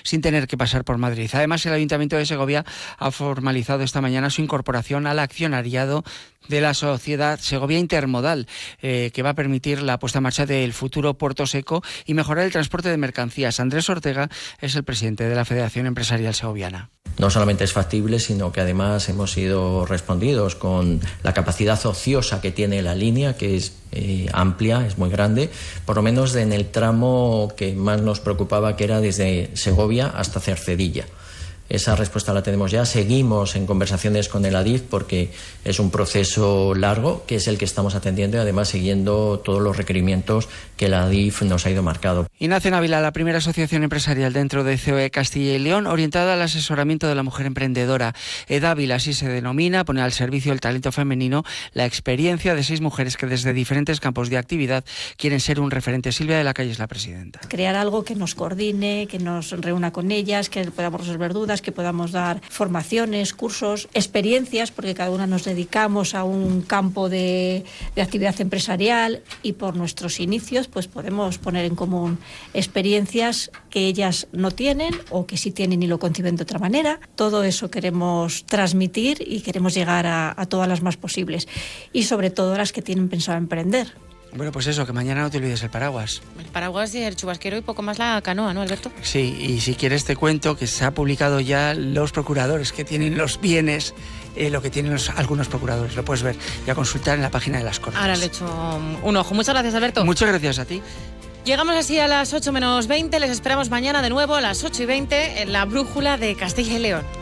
sin tener que pasar por Madrid. Además, el Ayuntamiento de Segovia ha formalizado esta mañana su incorporación al accionariado de la sociedad Segovia Intermodal, que va a permitir la puesta en marcha del futuro puerto seco y mejorar el transporte de mercancías. Andrés Ortega es el presidente de la Federación Empresarial Segoviana. No solamente es factible, sino que además hemos sido respondidos con la capacidad ociosa que tiene la línea, que es amplia, es muy grande, por lo menos en el tramo que más nos preocupaba, que era desde Segovia hasta Cercedilla. Esa respuesta la tenemos ya. Seguimos en conversaciones con el Adif porque es un proceso largo, que es el que estamos atendiendo y además siguiendo todos los requerimientos que el Adif nos ha ido marcado. Y nace en Ávila la primera asociación empresarial dentro de COE Castilla y León, orientada al asesoramiento de la mujer emprendedora. EDAVIL, así se denomina, pone al servicio del talento femenino la experiencia de 6 mujeres que desde diferentes campos de actividad quieren ser un referente. Silvia de la Calle es la presidenta. Crear algo que nos coordine, que nos reúna con ellas, que podamos resolver dudas, que podamos dar formaciones, cursos, experiencias, porque cada una nos dedicamos a un campo de actividad empresarial y por nuestros inicios pues podemos poner en común experiencias que ellas no tienen o que sí tienen y lo conciben de otra manera. Todo eso queremos transmitir y queremos llegar a todas las más posibles y sobre todo a las que tienen pensado emprender. Bueno, pues eso, que mañana no te olvides el paraguas. El paraguas y el chubasquero y poco más la canoa, ¿no, Alberto? Sí, y si quieres te cuento que se ha publicado ya los procuradores que tienen los bienes, lo que tienen algunos procuradores. Lo puedes ver y a consultar en la página de las Cortes. Ahora le echo un ojo. Muchas gracias, Alberto. Muchas gracias a ti. Llegamos así a las 8 menos 20. Les esperamos mañana de nuevo a las 8:20 en la Brújula de Castilla y León.